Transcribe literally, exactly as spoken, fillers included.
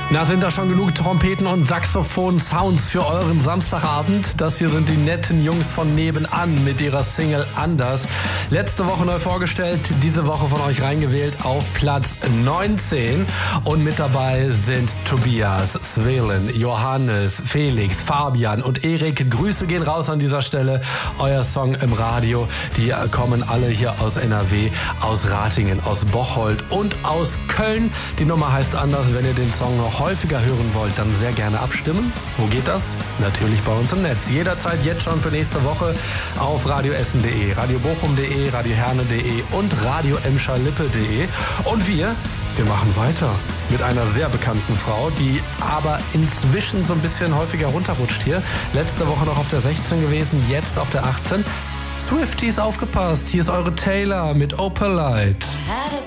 Na, sind da schon genug Trompeten und Saxophon-Sounds für euren Samstagabend? Das hier sind die netten Jungs von nebenan mit ihrer Single Anders. Letzte Woche neu vorgestellt, diese Woche von euch reingewählt auf Platz neunzehn. Und mit dabei sind Tobias, Svelen, Johannes, Felix, Fabian und Erik. Grüße gehen raus an dieser Stelle. Euer Song im Radio. Die kommen alle hier aus N R W, aus Ratingen, aus Bocholt und aus Köln. Die Nummer heißt Anders. Wenn ihr den Song noch häufiger hören wollt, dann sehr gerne abstimmen. Wo geht das? Natürlich bei uns im Netz. Jederzeit jetzt schon für nächste Woche auf radio essen punkt de, radio bochum punkt de, radio herne punkt de und radio emscher lippe punkt de. Und wir, wir machen weiter mit einer sehr bekannten Frau, die aber inzwischen so ein bisschen häufiger runterrutscht hier. Letzte Woche noch auf der sechzehn gewesen, jetzt auf der achtzehn. Swifties, aufgepasst, hier ist eure Taylor mit Opalite.